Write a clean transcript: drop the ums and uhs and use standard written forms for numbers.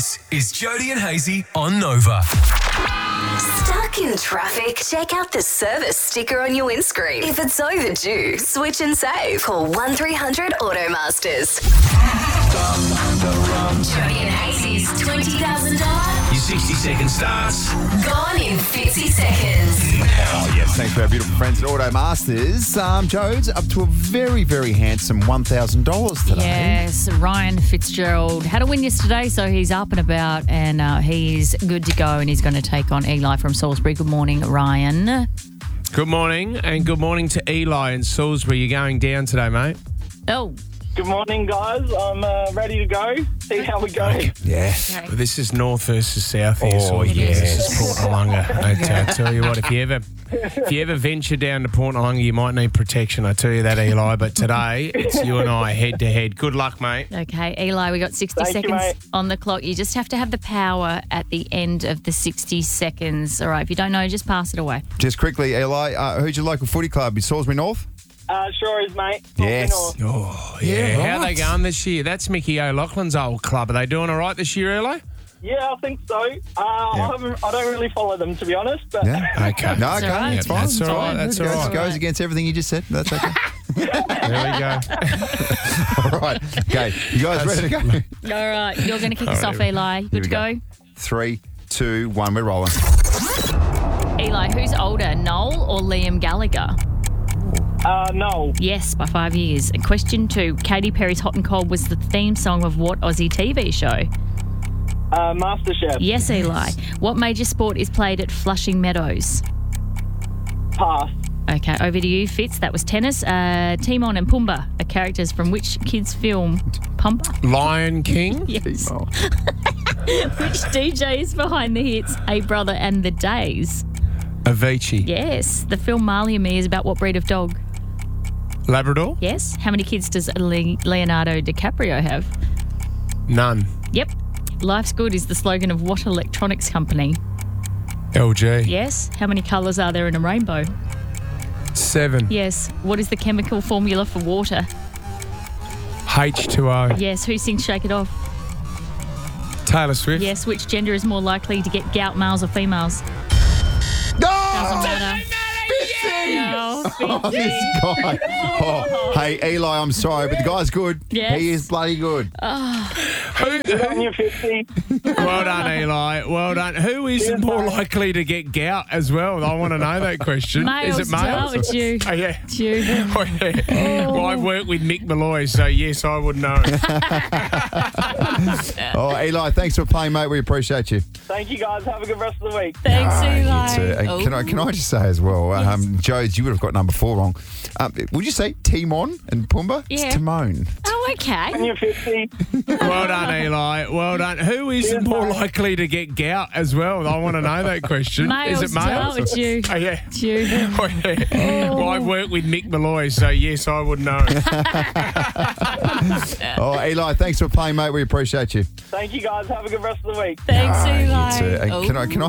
This is Jody and Hazy on Nova. Stuck in traffic? Check out the service sticker on your windscreen. If it's overdue, switch and save. Call 1300 Automasters. Jody and Hazy's $20,000. Your 60-second starts. Gone in 50 seconds. Oh, yes. Thanks to our beautiful friends at Automasters. Jodes, up to a very, very handsome $1,000 today. Yes, Ryan Fitzgerald had a win yesterday, so he's up and about and he's good to go and he's going to take on Eli from Salisbury. Good morning, Ryan. Good morning, and good morning to Eli in Salisbury. You're going down today, mate? Oh, Good morning, guys. I'm ready to go. See how we go. Yeah. okay. Well, this is north versus south here. Oh, This yes. is Port Noarlunga. I tell you what, if you ever venture down to Port Noarlunga, you might need protection. I tell you that, Eli. But today, it's you and I head to head. Good luck, mate. Okay, Eli, we got 60 Thank you, seconds mate. on the clock. You just have to have the power at the end of the 60 seconds. All right, if you don't know, just pass it away. Just quickly, Eli, who's your local footy club? Is Salisbury North? Sure is, mate. Yes. Oh, yeah. How are they going this year? That's Mickey O'Loughlin's old club. Are they doing all right this year, Eli? Yeah, I think so. I don't really follow them, to be honest. But Yeah. Okay. No, okay. all right. It's fine. That's It's all right. fine. That's It all goes, right. goes against everything you just said. That's okay. There we go. All right. Okay. You guys ready to go? All right, you're going to kick us off, Eli. Good we to go. go? 3, 2, 1. We're rolling. Eli, who's older, Noel or Liam Gallagher? no. Yes, by 5 years. Question 2. Katy Perry's Hot and Cold was the theme song of what Aussie TV show? MasterChef. Yes, Eli. What major sport is played at Flushing Meadows? Pass. Okay, over to you, Fitz. That was tennis. Timon and Pumbaa are characters from which kids' film? Pumbaa? Lion King? Yes. Oh. Which DJ is behind the hits Hey Brother and The Days? Avicii? Yes. The film Marley and Me is about what breed of dog? Labrador? Yes. How many kids does Leonardo DiCaprio have? None. Yep. Life's Good is the slogan of what electronics company? LG? Yes. How many colours are there in a rainbow? 7. Yes. What is the chemical formula for water? H2O? Yes. Who sings Shake It Off? Taylor Swift? Yes. Which gender is more likely to get gout, males or females? Doesn't matter. No, Oh, this guy. Oh, hey, Eli, I'm sorry, but the guy's good. Yes. He is bloody good. On your 50. Well done, Eli. Well done. Who is more likely to get gout as well? I want to know that question. Males. Is it males? Oh, it's you. Oh, yeah. It's you. Oh, yeah. Well, I work with Mick Malloy, so yes, I would know. Oh, Eli, thanks for playing, mate. We appreciate you. Thank you, guys. Have a good rest of the week. Thanks, Eli. Can I just say as well, Jodes, you would have got number 4 wrong. Would you say Timon and Pumbaa? Yeah. It's Timon. Oh, On okay. your 50. Well done, Eli. Well done. Who is more likely to get gout as well? I want to know that question. Males. Is it males? Oh, it's you. Oh, yeah. It's you. Oh, yeah. Well, I work with Mick Malloy, so yes, I would know. Oh, Eli, thanks for playing, mate. We appreciate you. Thank you, guys. Have a good rest of the week. Thanks, Eli. Can I